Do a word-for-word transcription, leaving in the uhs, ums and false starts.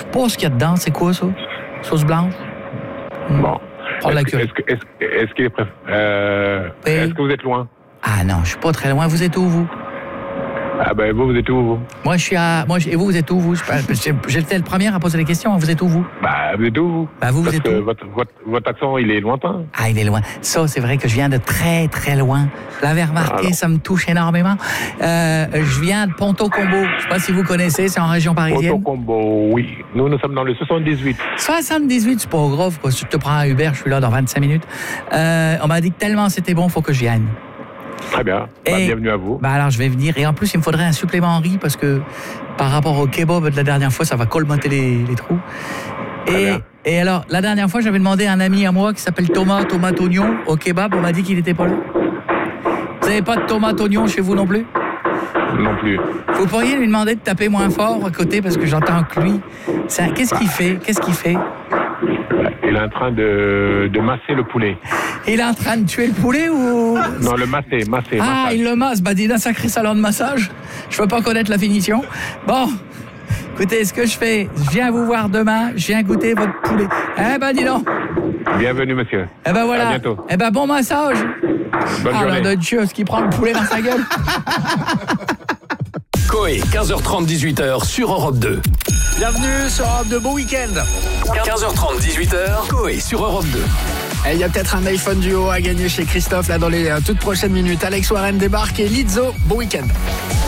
pas ce qu'il y a dedans. C'est quoi ça? Sauce blanche? Mmh. Bon. Prends la queue. Est-ce, que, est-ce, est-ce qu'il est prêt? Euh, oui. Est-ce que vous êtes loin? Ah non, je suis pas très loin. Vous êtes où, vous? Ah ben vous, vous êtes où, vous? Moi, je suis à... Moi, je... Et vous, vous êtes où, vous? J'étais le premier à poser les questions. Vous êtes où, vous? Bah, vous êtes où, vous? Bah, vous, vous Parce êtes que où? Votre, votre, votre accent, il est lointain. Ah, il est loin. Ça, c'est vrai que je viens de très, très loin. Vous l'avez remarqué, ah, ça me touche énormément. Euh, je viens de Ponto-Combo. Je ne sais pas si vous connaissez, c'est en région parisienne. Ponto-Combo, oui. Nous, nous sommes dans le soixante-dix-huit. soixante-dix-huit, c'est pas grave, quoi. Si je te prends un Uber, je suis là dans vingt-cinq minutes. Euh, on m'a dit que tellement c'était bon, il faut que je vienne. Très bien. Bah, et, bienvenue à vous. Bah alors, je vais venir. Et en plus, il me faudrait un supplément riz parce que par rapport au kebab de la dernière fois, ça va colmater les, les trous. Et, et alors, la dernière fois, j'avais demandé à un ami à moi qui s'appelle Thomas, tomate oignon, au kebab. On m'a dit qu'il n'était pas là. Vous n'avez pas de tomate oignon chez vous non plus? Non plus. Vous pourriez lui demander de taper moins fort à côté parce que j'entends que lui. Un... Qu'est-ce qu'il fait? Qu'est-ce qu'il fait? Il est en train de, de masser le poulet. Il est en train de tuer le poulet ou... Non, le masser, masser. Ah, massage. Il le masse. Bah, dis un sacré salon de massage. Je veux pas connaître la finition. Bon, écoutez, ce que je fais, je viens vous voir demain, je viens goûter votre poulet. Eh ben, dis donc. Bienvenue, monsieur. Eh ben, voilà. À bientôt. Eh ben, bon massage. Bonne ah, journée. de Dieu, ce qui prend le poulet dans sa gueule. Coé, quinze heures trente, dix-huit heures sur Europe deux. Bienvenue sur Europe deux, bon week-end. quinze heures trente, dix-huit heures, Coé sur Europe deux. Il y a peut-être un iPhone Duo à gagner chez Christophe là dans les euh, toutes prochaines minutes. Alex Warren débarque et Lizzo, bon week-end.